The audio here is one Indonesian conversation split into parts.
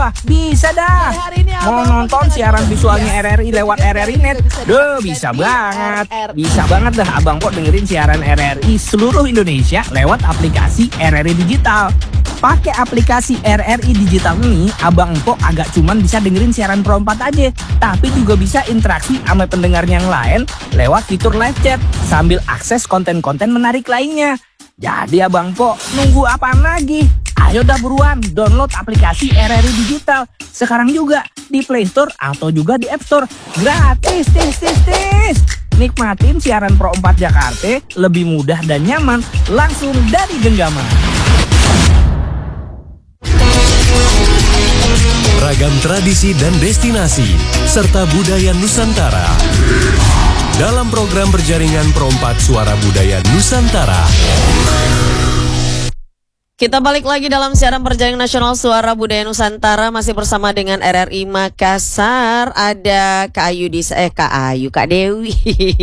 Bisa dah. Mau nonton siaran visualnya RRI lewat RRI Net? Bisa banget. Bisa banget dah Abang Po dengerin siaran RRI seluruh Indonesia lewat aplikasi RRI Digital. Pakai aplikasi RRI Digital ini, Abang Po agak cuman bisa dengerin siaran Pro 4 aja, tapi juga bisa interaksi sama pendengar yang lain lewat fitur live chat sambil akses konten-konten menarik lainnya. Jadi Abang Po, nunggu apaan lagi? Ayo dah buruan download aplikasi RRI Digital sekarang juga di Play Store atau juga di App Store. Gratis, tis. Nikmatin siaran Pro 4 Jakarta lebih mudah dan nyaman langsung dari genggaman. Ragam tradisi dan destinasi serta budaya Nusantara dalam program berjaringan Pro 4 Suara Budaya Nusantara. Kita balik lagi dalam siaran perjaringan nasional Suara Budaya Nusantara, masih bersama dengan RRI Makassar. Ada Kak Dewi.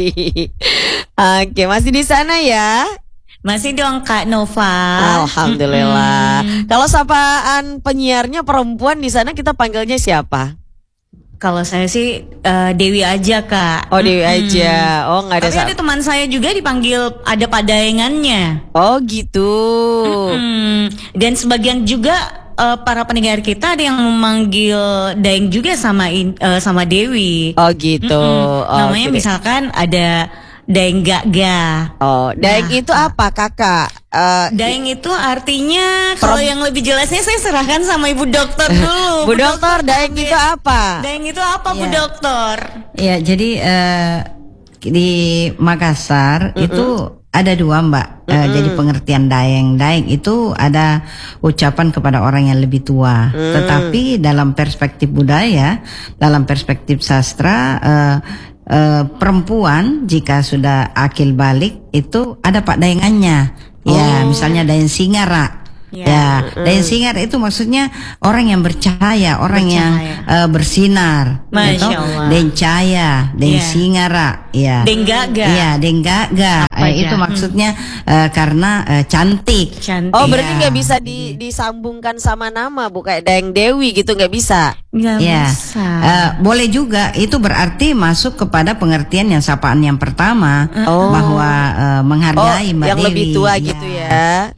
Oke, masih di sana ya? Masih dong Kak Nova. Alhamdulillah. Kalau sapaan penyiarnya perempuan di sana kita panggilnya siapa? Kalau saya sih Dewi aja Kak. Oh Dewi aja. Oh nggak ada. Tapi ada teman saya juga dipanggil ada padaengannya. Oh gitu. Dan sebagian juga para pendengar kita ada yang memanggil Daeng juga sama Dewi. Oh gitu. Namanya misalkan ada Daeng Gaga. Oh, Daeng itu apa kakak? Daeng itu artinya kalau yang lebih jelasnya saya serahkan sama Ibu Dokter dulu. Bu Dokter, Daeng itu apa? Daeng itu apa Bu Dokter? Ya, jadi di Makassar itu ada dua Mbak. Jadi pengertian Daeng itu ada ucapan kepada orang yang lebih tua. Tetapi dalam perspektif budaya, dalam perspektif sastra, perempuan jika sudah akil balik itu ada pak daengannya. Ya, misalnya Daeng Singara. Ya, Daeng Singara itu maksudnya orang yang bercahaya, orang yang bersinar. Masya Allah. Daeng Cahaya, Daeng Singara, ya. Daeng Gaga. Iya, Daeng Gaga. Itu maksudnya karena cantik. Oh, berarti nggak bisa disambungkan sama nama, bu kayak Daeng Dewi gitu, nggak bisa. Nggak bisa. Boleh juga, itu berarti masuk kepada pengertian yang sapaan yang pertama, bahwa menghargai Mbak yang Dewi. lebih tua gitu ya.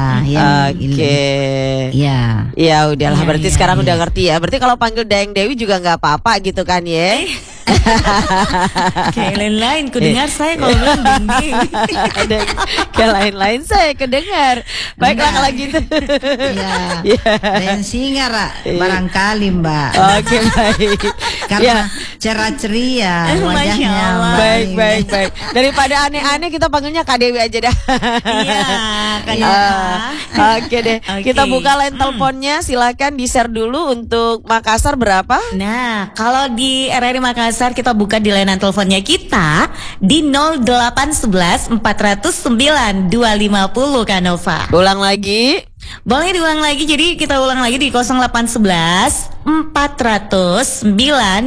Oke. Ya udahlah, berarti sekarang udah ngerti ya. Berarti kalau panggil Daeng Dewi juga nggak apa-apa gitu kan ya. Kayak lain-lain kudengar saya kalau bilang Daeng Dewi. Kayak lain-lain saya kedengar. Baiklah kalau gitu. Daeng Singara barangkali Mbak. Oke, baik. Karena cerah ceria wajahnya. Baik. Daripada aneh-aneh kita panggilnya Kak Dewi aja dah. Iya, Kak Nova. Oke deh. Kita buka line teleponnya, silakan di-share dulu untuk Makassar berapa? Nah, kalau di RRI Makassar kita buka di layanan teleponnya kita di 0811 409 250 Kak Nova. Ulang lagi. Boleh diulang lagi, jadi kita ulang lagi di 0811 409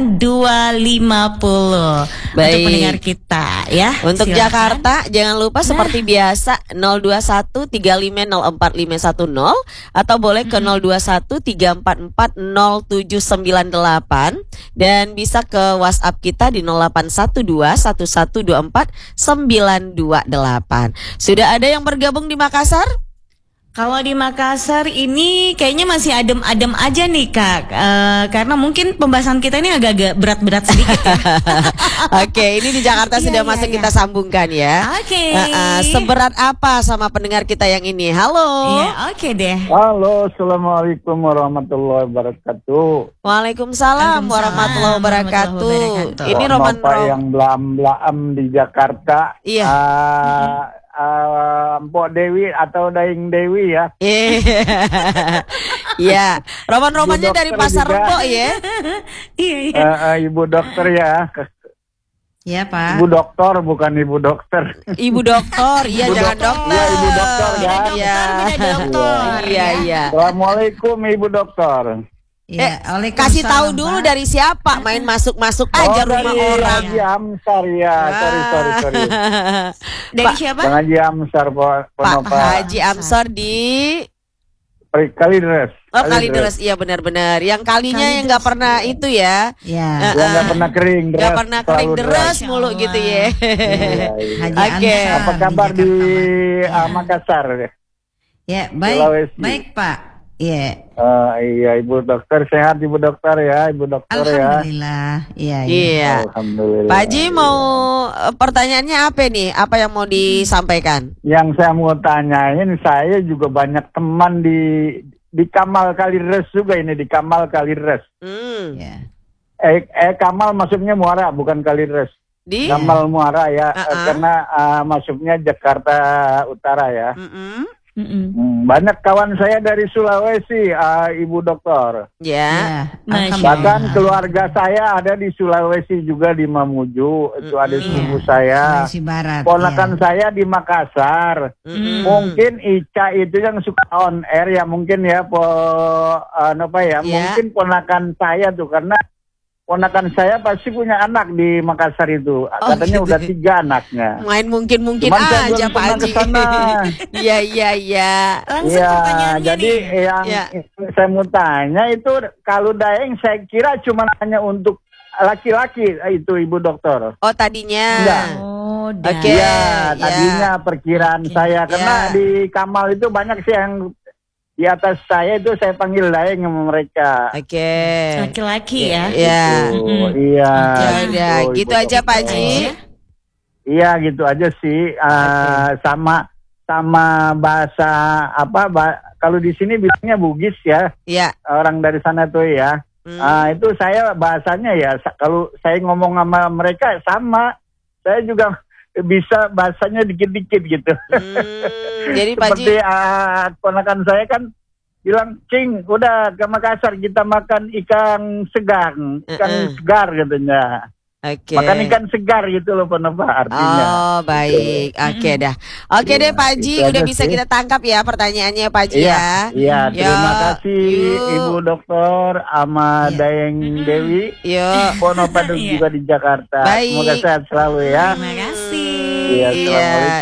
250. Baik. Untuk pendengar kita ya. Untuk silakan. Jakarta jangan lupa seperti biasa 021 3504510 atau boleh ke 021 344 0798 dan bisa ke WhatsApp kita di 0812 1124 928. Sudah ada yang bergabung di Makassar? Kalau di Makassar ini kayaknya masih adem-adem aja nih Kak, karena mungkin pembahasan kita ini agak-agak berat-berat sedikit ya. Oke, ini di Jakarta sudah masuk kita sambungkan ya. Oke. Seberat apa sama pendengar kita yang ini? Halo. Iya, oke deh. Halo, assalamualaikum warahmatullahi wabarakatuh. Waalaikumsalam warahmatullahi wabarakatuh. Ini Roman yang belam-belam di Jakarta. Iya. Mpok Dewi atau Daeng Dewi ya. Iya. Roman-romannya dari Pasar Rebo ya. Iya. Ibu dokter ya. Iya Pak. Ibu dokter bukan ibu dokter. Ibu dokter, iya Ibu jangan dokter. Iya ibu dokter ya. Iya. Assalamualaikum ibu dokter. Ya, kasih tahu dulu dari siapa, main masuk-masuk aja rumah orang. Haji Amsar ya, sorry. Dari siapa? Bang Haji Amsar, Pak Haji Amsar di Kalideres. Oh, Kalideres, iya benar-benar. Yang kalinya yang nggak pernah itu ya. Ya. Ya nggak pernah kering. Nggak pernah kering, selalu deres mulu gitu ya. Haji Oke. Ansar Apa kabar di Jakarta. Makassar? Ya, baik. Sulawesi. Baik, Pak. Iya. Iya, Ibu Dokter sehat, Ibu Dokter ya, Ibu Dokter ya. Alhamdulillah. Iya, iya. Iya. Alhamdulillah. Pak Haji mau pertanyaannya apa nih? Apa yang mau disampaikan? Yang saya mau tanyain, saya juga banyak teman di Kamal Kalideres juga ini, di Kamal Kalideres. Ya. Kamal masuknya Muara, bukan Kalideres. Di Kamal Muara ya, Uh-uh. karena masuknya Jakarta Utara ya. Mm-mm. Banyak kawan saya dari Sulawesi, Ibu Dokter. Ya. Masya Bahkan keluarga saya ada di Sulawesi juga, di Mamuju. Itu ada sepupu saya. Sulawesi Barat. Ponakan ya. saya di Makassar. Mungkin Ica itu yang suka on air ya, mungkin ya, Ya. mungkin ponakan saya tuh, karena ponakan saya pasti punya anak di Makassar itu. Katanya gitu. udah 3 anaknya. Main mungkin Cuman saya aja belum Pak pernah Haji. kesana. Iya iya iya. Langsung Iya, pertanyaannya jadi nih. yang Ya. saya mau tanya itu, kalau Daeng saya kira cuma hanya untuk laki-laki itu, Ibu Dokter. Oh tadinya. Enggak. Oh, Oke. Iya, tadinya perkiraan saya, karena Ya. di Kamal itu banyak sih yang di atas saya itu saya panggil Daeng sama mereka. Oke. laki-laki ya. Ya. Oh, iya. Ya udah, Ibu gitu aja Pak Dokter. Haji. Iya, gitu aja sih. Sama bahasa kalau di sini bilangnya Bugis ya, Ya. orang dari sana tuh ya. Itu saya bahasanya ya, kalau saya ngomong sama mereka sama, saya juga bisa bahasanya dikit-dikit gitu. Jadi Pak Haji. Seperti ponakan saya kan bilang, Cing, udah ke Makassar kita makan ikan segar katanya. Oke. Makan ikan segar gitu loh, artinya. Oh baik, oke dah. Oke deh Pak Haji, itu udah aja bisa sih. kita tangkap ya pertanyaannya Pak Haji Iya, ya. iya. Terima Ya, kasih yuk. Ibu Dokter sama Daeng Dewi. Yuk. Pono Padung Iya. juga di Jakarta. Baik. Semoga sehat selalu ya. Terima kasih. Iya, Iya. Assalamualaikum.